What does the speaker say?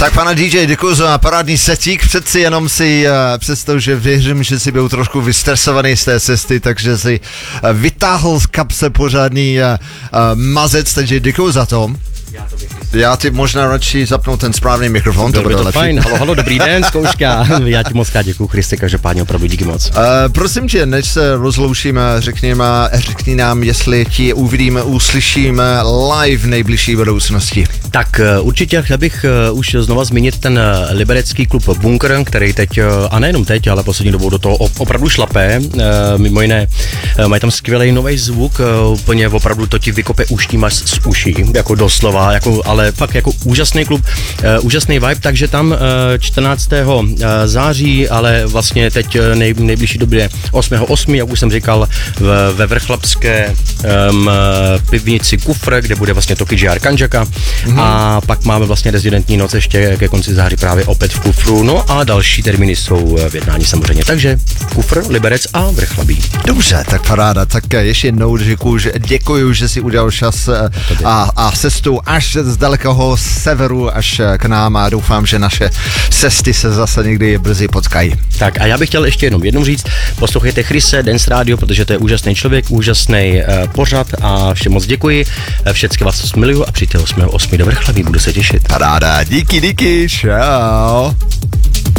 Tak pane DJ, děkuji za parádní setík, přeci jenom si představ, že věřím, že si byl trošku vystresovaný z té cesty, takže si vytáhl z kapse pořádný mazec, takže děkuji za to. Já ti možná radši zapnu ten správný mikrofon, to bude lepší. Fajn, halo, dobrý den, zkouška. Já ti moc děkuji, Christe, každopádně opravdu díky moc. Prosím tě, než se rozloučíme, řekni nám, jestli ti uvidíme, uslyšíme live v nejbližší budoucnosti. Tak určitě chtěl bych už znova zmínit ten liberecký klub Bunker, který teď, a nejenom teď, ale poslední dobou do toho opravdu šlapé. Mimo jiné, mají tam skvělý nový zvuk, úplně opravdu to ti vykope ušní máš z uší, jako doslova, ale fakt jako úžasný klub, úžasný vibe, takže tam 14. září, ale vlastně teď nejbližší době 8.8., jak už jsem říkal, ve Vrchlabské pivnici Kufr, kde bude vlastně Toky Jar Kanžaka. A pak máme vlastně rezidentní noc ještě ke konci září právě opět v Kufru. No a další termíny jsou v jednání samozřejmě. Takže Kufr, Liberec a Vrchlabí. Dobře, tak paráda. Tak ještě jednou děkuju, že si udělal čas a cestu až z dalekého severu až k nám a doufám, že naše cesty se zase někdy brzy potkají. Tak a já bych chtěl ještě jednou říct, poslouchejte Chrise, Dance Radio, protože to je úžasný člověk, úžasný pořad a všem moc děkuji. Všecky vás miluju a přijďte 8.8. do Vrchlabí, budu se těšit. Paráda, díky, čau.